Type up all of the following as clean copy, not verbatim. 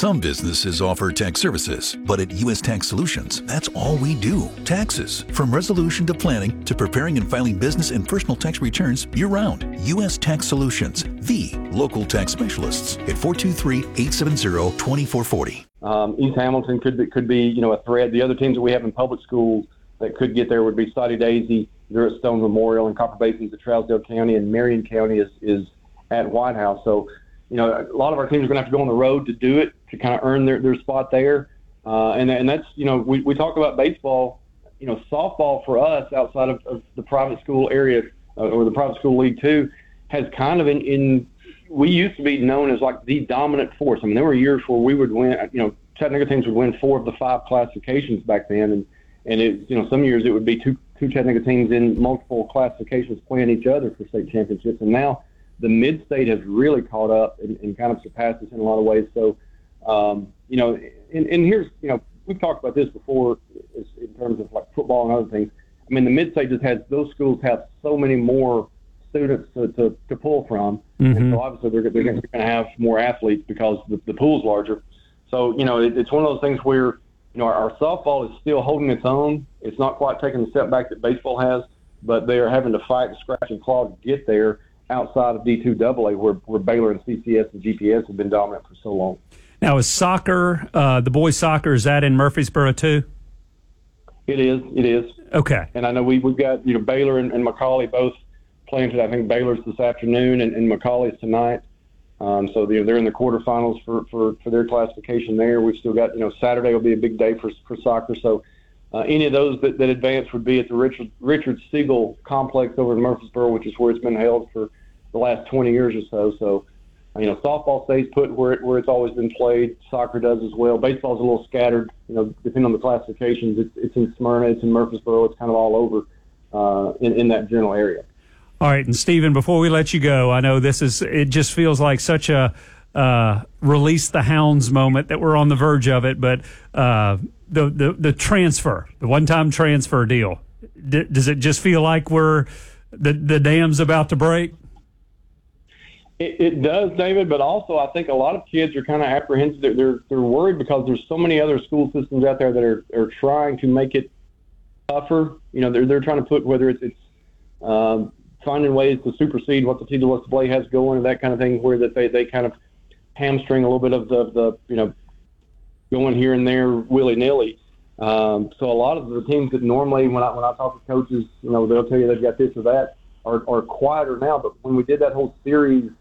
Some businesses offer tax services, but at U.S. Tax Solutions, that's all we do. Taxes. From resolution to planning to preparing and filing business and personal tax returns year-round. U.S. Tax Solutions, the local tax specialists at 423-870-2440. East Hamilton could be a threat. The other teams that we have in public schools that could get there would be Soddy Daisy. They're at Stone Memorial, and Copper Basin's at Trousdale County, and Marion County is at White House. So, a lot of our teams are going to have to go on the road to do it, to kind of earn their spot there. And that's, we talk about baseball, softball for us outside of the private school area or the private school league too, has kind of we used to be known as like the dominant force. I mean, there were years where we would win, Chattanooga teams would win 4 of the 5 classifications back then. And it, some years it would be two Chattanooga teams in multiple classifications playing each other for state championships. And now the mid-state has really caught up and kind of surpassed us in a lot of ways. So, and here's, we've talked about this before in terms of like football and other things. I mean, the mid-state just has, those schools have so many more students to pull from. Mm-hmm. And so obviously they're going to have more athletes because the pool's larger. So, it's one of those things where, our softball is still holding its own. It's not quite taking the step back that baseball has, but they are having to fight and scratch and claw to get there outside of D2AA where Baylor and CCS and GPS have been dominant for so long. Now, is soccer, the boys' soccer, is that in Murfreesboro too? It is. Okay. And I know we've got, Baylor and McCallie both playing today. I think Baylor's this afternoon and McCallie's tonight. So they're in the quarterfinals for their classification there. We've still got, Saturday will be a big day for soccer. So any of those that advance would be at the Richard Siegel complex over in Murfreesboro, which is where it's been held for the last 20 years or so. So, softball stays put where it's always been played. Soccer does as well. Baseball's a little scattered, depending on the classifications. It's in Smyrna, it's in Murfreesboro, it's kind of all over in that general area. All right, and Stephen, before we let you go, I know it just feels like such a release the hounds moment that we're on the verge of it, but the transfer, the one-time transfer deal, does it just feel like the dam's about to break? It does, David, but also I think a lot of kids are kind of apprehensive. They're worried because there's so many other school systems out there that are trying to make it tougher. They're trying to put, whether it's finding ways to supersede what the TWSAA has going and that kind of thing, where that they kind of hamstring a little bit of the going here and there willy-nilly. So a lot of the teams that normally, when I talk to coaches, they'll tell you they've got this or that, are quieter now. But when we did that whole series,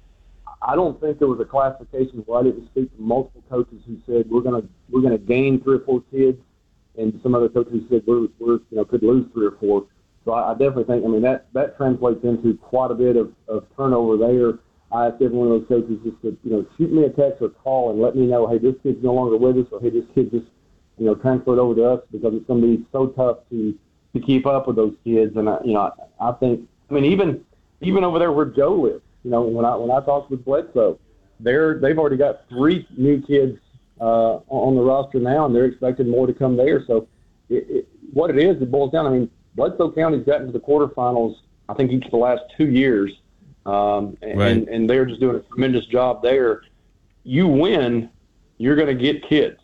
I don't think there was a classification where I didn't speak to multiple coaches who said we're gonna gain 3 or 4 kids, and some other coaches who said we're could lose 3 or 4. So I definitely think, that translates into quite a bit of turnover there. I asked every one of those coaches just to, shoot me a text or call and let me know, hey, this kid's no longer with us, or hey, this kid just, transferred over to us, because it's going to be so tough to keep up with those kids. And I think, even over there where Joe lives, when I talked with Bledsoe, they've already got 3 new kids on the roster now, and they're expecting more to come there. So it boils down. Bledsoe County's gotten to the quarterfinals, I think, each of the last 2 years, right. and they're just doing a tremendous job there. You win, you're going to get kids.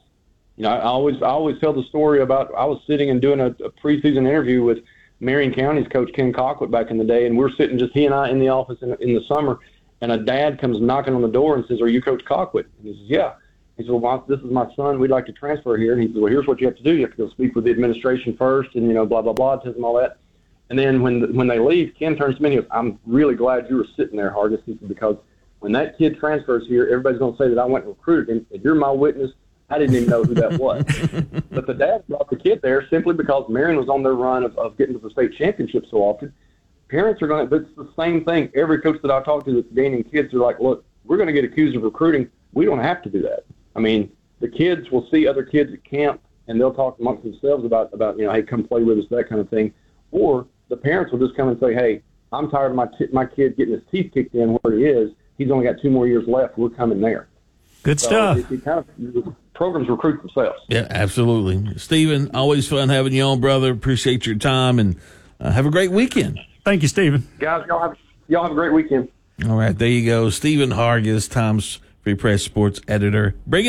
I always tell the story about, I was sitting and doing a preseason interview with Marion County's coach Ken Colquitt back in the day, and we're sitting just he and I in the office in the summer, and a dad comes knocking on the door and says, "Are you Coach Colquitt?" And he says, "Yeah." He said, "Well, this is my son. We'd like to transfer here." And he said, "Well, here's what you have to do. You have to go speak with the administration first, and blah blah blah, tell them all that." And then when they leave, Ken turns to me and he goes, "I'm really glad you were sitting there, Hargis," he said, "because when that kid transfers here, everybody's going to say that I went and recruited him. And you're my witness. I didn't even know who that was." But the dad brought the kid there simply because Marion was on their run of getting to the state championship so often. Parents are going to, it's the same thing. Every coach that I talk to that's gaining kids are like, "Look, we're going to get accused of recruiting. We don't have to do that." The kids will see other kids at camp, and they'll talk amongst themselves about hey, come play with us, that kind of thing. Or the parents will just come and say, "Hey, I'm tired of my kid getting his teeth kicked in where he is. He's only got 2 more years left. We're coming there." Good stuff. It kind of, programs recruit themselves. Yeah, absolutely. Stephen, always fun having you on, brother. Appreciate your time, and have a great weekend. Thank you, Stephen. Guys, y'all have a great weekend. All right, there you go. Stephen Hargis, Times Free Press sports editor. Bring